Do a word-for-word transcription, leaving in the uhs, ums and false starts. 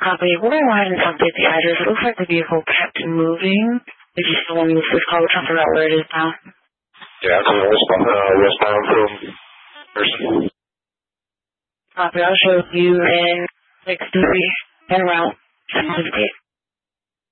Copy. We're going to go ahead and update the address. It looks like the vehicle kept moving. If you still want to move this call, we're trying to figure out where it is now. Yeah, it's in westbound, uh, westbound from Person. Copy. I'll show you in six three and route seven fifty-eight.